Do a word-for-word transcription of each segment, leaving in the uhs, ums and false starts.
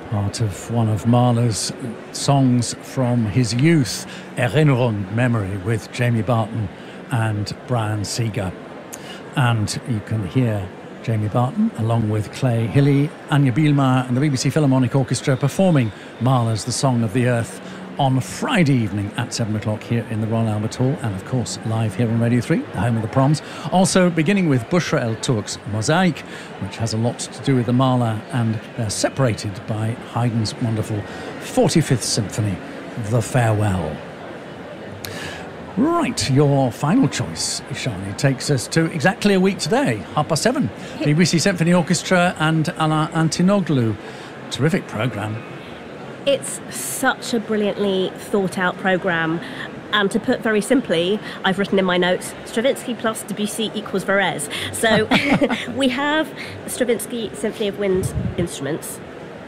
Part of one of Mahler's songs from his youth, Erinnerung, Memory, with Jamie Barton and Brian Seeger. And you can hear Jamie Barton, along with Clay Hilly, Anya Bielmeier and the B B C Philharmonic Orchestra, performing Mahler's The Song of the Earth on Friday evening at seven o'clock here in the Royal Albert Hall, and of course live here on Radio three, the home of the Proms. Also beginning with Bushra El Turk's Mosaic, which has a lot to do with the Mahler, and they're separated by Haydn's wonderful forty-fifth Symphony, The Farewell. Right, your final choice, Ishani, takes us to exactly a week today, half past seven. B B C Symphony Orchestra and Alain Antinoglu. Terrific programme. It's such a brilliantly thought out programme. And to put very simply, I've written in my notes, Stravinsky plus Debussy equals Varese. So we have Stravinsky Symphony of Wind instruments,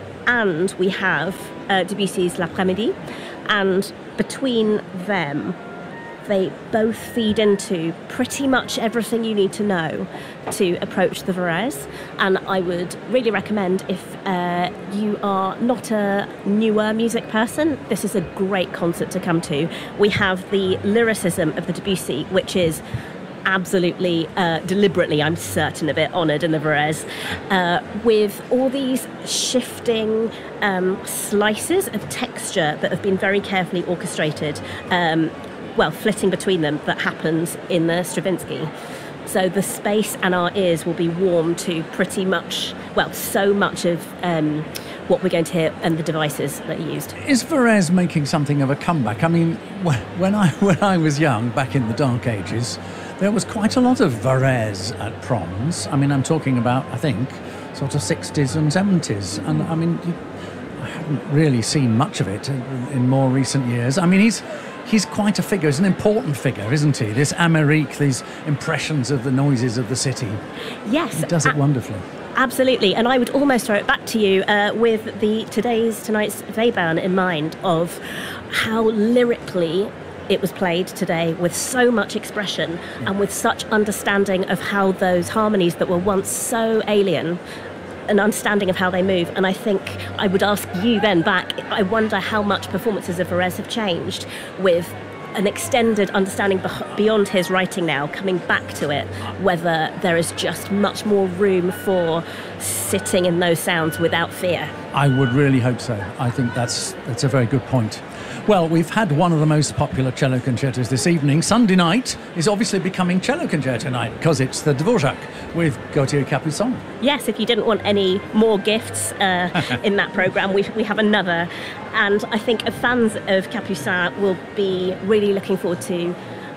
and we have uh, Debussy's L'Après-Midi, and between them, they both feed into pretty much everything you need to know to approach the Varese. And I would really recommend, if uh, you are not a newer music person, this is a great concert to come to. We have the lyricism of the Debussy, which is absolutely, uh, deliberately, I'm certain of it, honoured in the Varese, uh, with all these shifting um, slices of texture that have been very carefully orchestrated, um, well, flitting between them, that happens in the Stravinsky. So the space and our ears will be warm to pretty much, well, so much of um, what we're going to hear and the devices that are used. Is Varese making something of a comeback? I mean, when I when I was young, back in the dark ages, there was quite a lot of Varese at proms. I mean, I'm talking about, I think, sort of sixties and seventies. And I mean, I haven't really seen much of it in, in more recent years. I mean, he's... He's quite a figure. He's an important figure, isn't he? This Amérique, these impressions of the noises of the city. Yes. He does it a- wonderfully. Absolutely. And I would almost throw it back to you uh, with the today's, tonight's Webern in mind, of how lyrically it was played today, with so much expression and with such understanding of how those harmonies that were once so alien, an understanding of how they move. And I think I would ask you then back, I wonder how much performances of Varese have changed with an extended understanding beh- beyond his writing now, coming back to it, whether there is just much more room for sitting in those sounds without fear. I would really hope so. I think that's that's a very good point. Well, we've had one of the most popular cello concertos this evening. Sunday night is obviously becoming cello concerto night because it's the Dvorak with Gauthier Capuçon. Yes, if you didn't want any more gifts uh, in that programme, we, we have another. And I think fans of Capuçon will be really looking forward to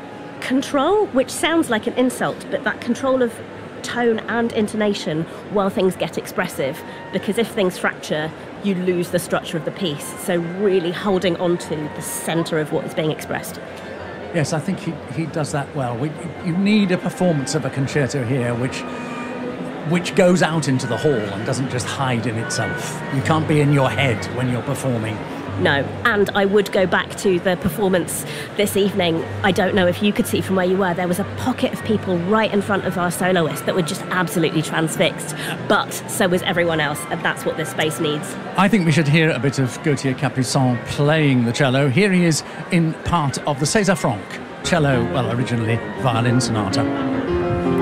control, which sounds like an insult, but that control of tone and intonation while things get expressive, because if things fracture, you lose the structure of the piece. So really holding on to the centre of what is being expressed. Yes, I think he, he does that well. We, you need a performance of a concerto here which which goes out into the hall and doesn't just hide in itself. You can't be in your head when you're performing. No, and I would go back to the performance this evening. I don't know if you could see from where you were, there was a pocket of people right in front of our soloist that were just absolutely transfixed, but so was everyone else, and that's what this space needs. I think we should hear a bit of Gauthier Capuçon playing the cello. Here he is in part of the César Franck cello, well, originally violin sonata.